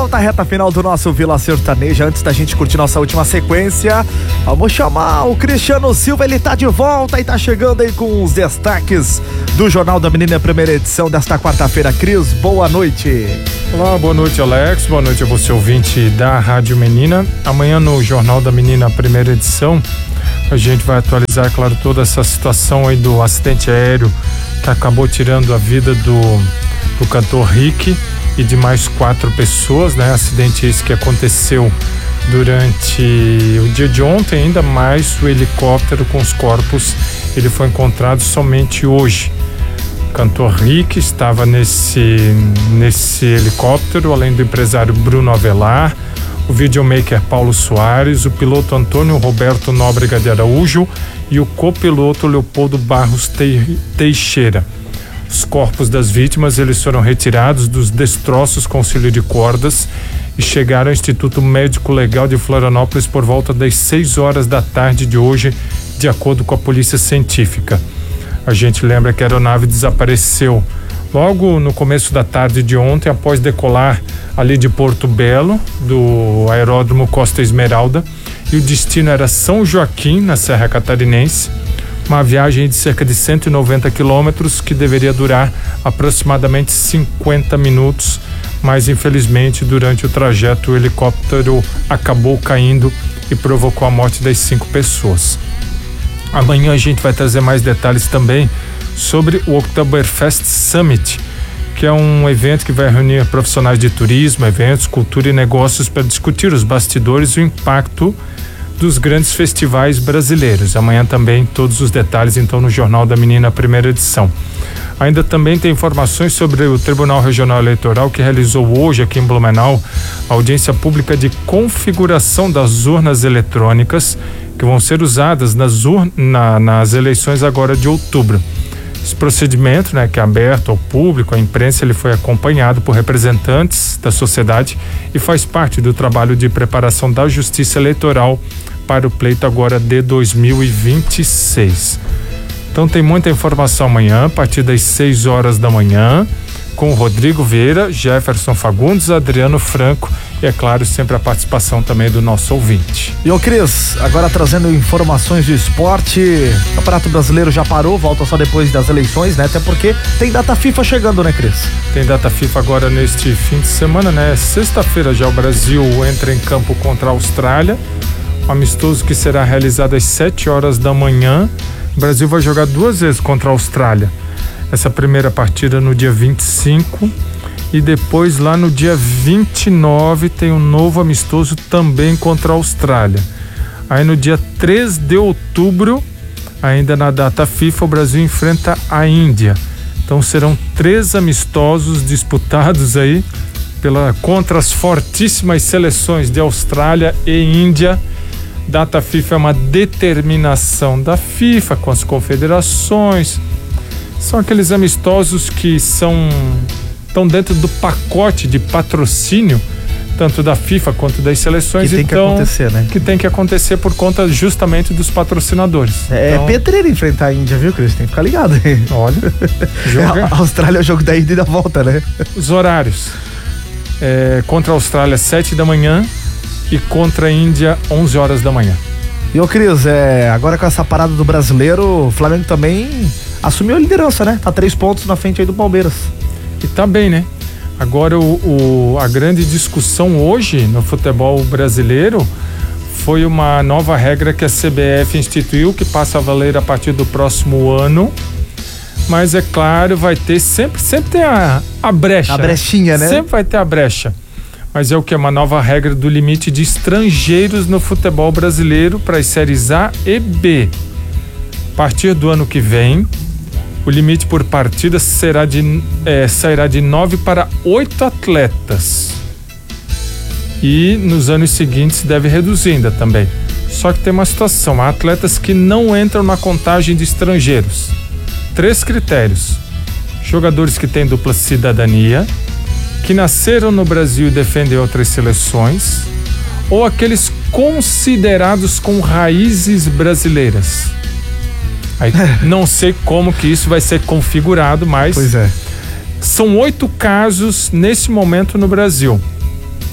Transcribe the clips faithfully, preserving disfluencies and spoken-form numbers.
volta à reta final do nosso Vila Sertaneja. Antes da gente curtir nossa última sequência, vamos chamar o Cristiano Silva. Ele tá de volta e tá chegando aí com os destaques do Jornal da Menina, primeira edição desta quarta-feira. Cris, boa noite. Olá, boa noite, Alex. Boa noite a você, ouvinte da Rádio Menina. Amanhã no Jornal da Menina, primeira edição, a gente vai atualizar, claro, toda essa situação aí do acidente aéreo que acabou tirando a vida do, do cantor Rick e de mais quatro pessoas, né? Acidente esse que aconteceu durante o dia de ontem, ainda mais o helicóptero com os corpos, ele foi encontrado somente hoje. O cantor Rick estava nesse, nesse helicóptero, além do empresário Bruno Avelar, o videomaker Paulo Soares, o piloto Antônio Roberto Nóbrega de Araújo e o copiloto Leopoldo Barros Teixeira. Os corpos das vítimas, eles foram retirados dos destroços com auxílio de cordas e chegaram ao Instituto Médico Legal de Florianópolis por volta das seis horas da tarde de hoje, de acordo com a Polícia Científica. A gente lembra que a aeronave desapareceu logo no começo da tarde de ontem, após decolar ali de Porto Belo, do aeródromo Costa Esmeralda, e o destino era São Joaquim, na Serra Catarinense. Uma viagem de cerca de cento e noventa quilômetros que deveria durar aproximadamente cinquenta minutos, mas infelizmente durante o trajeto o helicóptero acabou caindo e provocou a morte das cinco pessoas. Amanhã a gente vai trazer mais detalhes também sobre o Oktoberfest Summit, que é um evento que vai reunir profissionais de turismo, eventos, cultura e negócios para discutir os bastidores e o impacto dos grandes festivais brasileiros. Amanhã também todos os detalhes então no Jornal da Menina, primeira edição. Ainda também tem informações sobre o Tribunal Regional Eleitoral, que realizou hoje aqui em Blumenau a audiência pública de configuração das urnas eletrônicas que vão ser usadas nas, ur- na, nas eleições agora de outubro. Esse procedimento, né, que é aberto ao público, à imprensa, ele foi acompanhado por representantes da sociedade e faz parte do trabalho de preparação da Justiça Eleitoral para o pleito agora de dois mil e vinte e seis. Então tem muita informação amanhã, a partir das seis horas da manhã, com o Rodrigo Vieira, Jefferson Fagundes, Adriano Franco e, é claro, sempre a participação também do nosso ouvinte. E ô Cris, agora trazendo informações do esporte, o Campeonato Brasileiro já parou, volta só depois das eleições, né? Até porque tem data FIFA chegando, né, Cris? Tem data FIFA agora neste fim de semana, né? Sexta-feira já o Brasil entra em campo contra a Austrália, um amistoso que será realizado às sete horas da manhã. O Brasil vai jogar duas vezes contra a Austrália. Essa primeira partida no dia vinte e cinco e depois lá no dia vinte e nove tem um novo amistoso também contra a Austrália. Aí no dia três de outubro, ainda na data FIFA, o Brasil enfrenta a Índia. Então serão três amistosos disputados aí pela, contra as fortíssimas seleções de Austrália e Índia. Data FIFA é uma determinação da FIFA com as confederações. São aqueles amistosos que são estão dentro do pacote de patrocínio tanto da FIFA quanto das seleções. Que tem então, que acontecer, né? Que tem que acontecer por conta justamente dos patrocinadores. É então, pedreiro enfrentar a Índia, viu, Cris? Tem que ficar ligado aí. Olha, joga... a Austrália é o jogo da ida e da volta, né? Os horários. É, contra a Austrália, sete da manhã e contra a Índia, onze horas da manhã. E ô Cris, é, agora com essa parada do brasileiro, o Flamengo também assumiu a liderança, né? Tá três pontos na frente aí do Palmeiras. E tá bem, né? Agora o, o, a grande discussão hoje no futebol brasileiro foi uma nova regra que a C B F instituiu, que passa a valer a partir do próximo ano. Mas é claro, vai ter sempre, sempre tem a, a brecha. A brechinha, né? Sempre vai ter a brecha. Mas é o que? Uma nova regra do limite de estrangeiros no futebol brasileiro para as séries A e B. A partir do ano que vem, o limite por partida será de, é, sairá de nove para oito atletas. E nos anos seguintes deve reduzir ainda também. Só que tem uma situação, há atletas que não entram na contagem de estrangeiros. Três critérios: jogadores que têm dupla cidadania, que nasceram no Brasil e defendem outras seleções, ou aqueles considerados com raízes brasileiras. Aí, não sei como que isso vai ser configurado, mas pois é. São oito casos nesse momento no Brasil.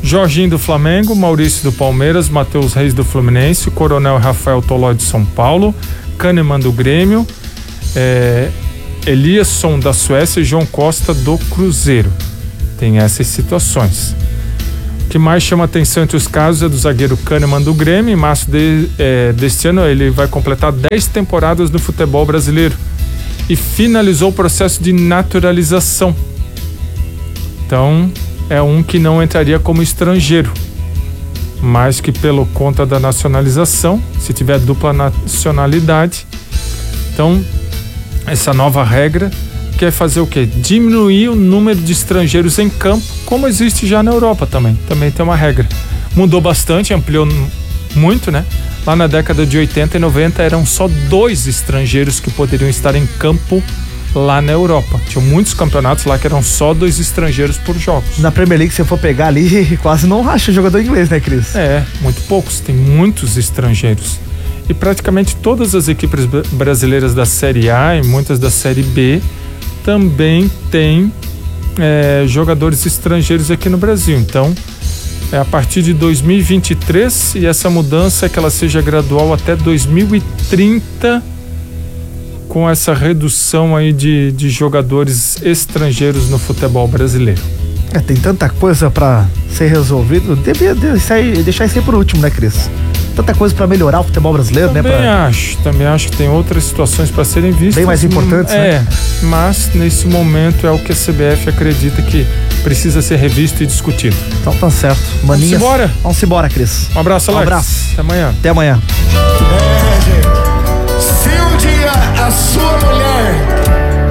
Jorginho do Flamengo, Maurício do Palmeiras, Matheus Reis do Fluminense, Coronel Rafael Toló de São Paulo, Kahneman do Grêmio, é, Eliasson da Suécia e João Costa do Cruzeiro. Tem essas situações. O que mais chama atenção entre os casos é do zagueiro Kahneman do Grêmio. Em março de, é, deste ano ele vai completar dez temporadas no futebol brasileiro e finalizou o processo de naturalização. Então é um que não entraria como estrangeiro, mas que pelo conta da nacionalização, se tiver dupla nacionalidade, então essa nova regra quer fazer o quê? Diminuir o número de estrangeiros em campo, como existe já na Europa também. Também tem uma regra. Mudou bastante, ampliou muito, né? Lá na década de oitenta e noventa eram só dois estrangeiros que poderiam estar em campo lá na Europa. Tinha muitos campeonatos lá que eram só dois estrangeiros por jogos. Na Premier League, se você for pegar ali, quase não racha jogador inglês, né, Cris? É, muito poucos. Tem muitos estrangeiros. E praticamente todas as equipes brasileiras da Série A e muitas da Série B também têm é, jogadores estrangeiros aqui no Brasil. Então, é a partir de dois mil e vinte e três e essa mudança é que ela seja gradual até dois mil e trinta, com essa redução aí de, de jogadores estrangeiros no futebol brasileiro. É, tem tanta coisa pra ser resolvido, devia deixar, deixar isso aí por último, né, Cris? Tanta coisa pra melhorar o futebol brasileiro, também né? Também pra... acho, também acho que tem outras situações para serem vistas. Bem mais importantes, é, né? Mas nesse momento é o que a C B F acredita que precisa ser revisto e discutido. Então tá certo. Maninhas, vamos embora? Vamos embora, Cris. Um abraço, Alex. Um abraço. Até amanhã. Até amanhã. É, gente. Se um dia a sua mulher